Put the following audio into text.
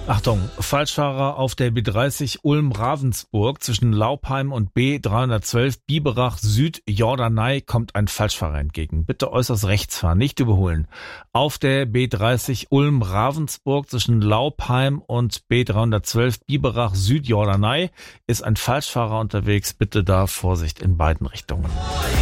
Achtung, Falschfahrer auf der B30 Ulm-Ravensburg zwischen Laupheim und B312 Biberach Süd Jordanei kommt ein Falschfahrer entgegen. Bitte äußerst rechts fahren, nicht überholen. Auf der B30 Ulm-Ravensburg zwischen Laupheim und B312 Biberach Süd Jordanei ist ein Falschfahrer unterwegs. Bitte da Vorsicht in beiden Richtungen.